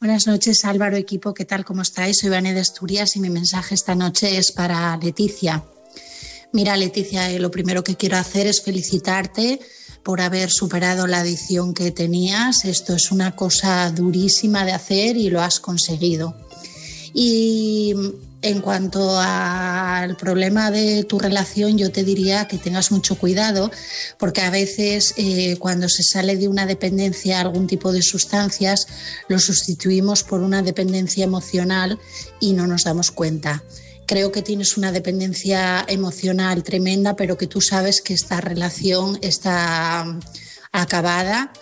Buenas noches, Álvaro, equipo, ¿qué tal? ¿Cómo estáis? Soy Vane de Asturias y mi mensaje esta noche es para Leticia. Mira, Leticia, lo primero que quiero hacer es felicitarte por haber superado la adicción que tenías. Esto es una cosa durísima de hacer y lo has conseguido. Y en cuanto al problema de tu relación, yo te diría que tengas mucho cuidado, porque a veces cuando se sale de una dependencia a algún tipo de sustancias, lo sustituimos por una dependencia emocional y no nos damos cuenta. Creo que tienes una dependencia emocional tremenda, pero que tú sabes que esta relación está acabada.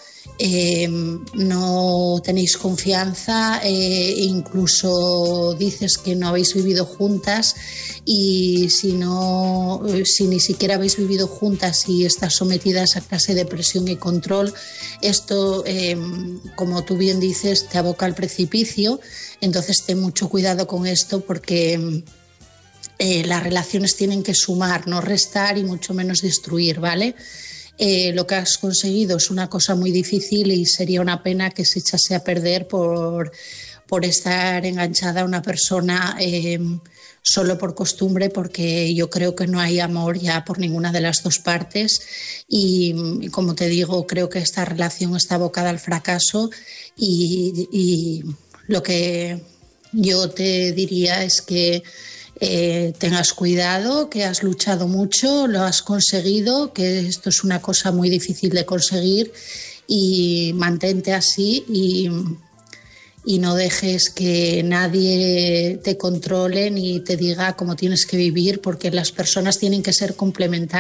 No tenéis confianza, incluso dices que no habéis vivido juntas, y si ni siquiera habéis vivido juntas y estás sometida a esa clase de presión y control, esto, como tú bien dices, te aboca al precipicio. Entonces ten mucho cuidado con esto, porque las relaciones tienen que sumar, no restar y mucho menos destruir, ¿vale? Lo que has conseguido es una cosa muy difícil y sería una pena que se echase a perder por estar enganchada a una persona solo por costumbre, porque yo creo que no hay amor ya por ninguna de las dos partes y como te digo, creo que esta relación está abocada al fracaso y lo que yo te diría es que tengas cuidado, que has luchado mucho, lo has conseguido, que esto es una cosa muy difícil de conseguir, y mantente así y no dejes que nadie te controle ni te diga cómo tienes que vivir, porque las personas tienen que ser complementarias.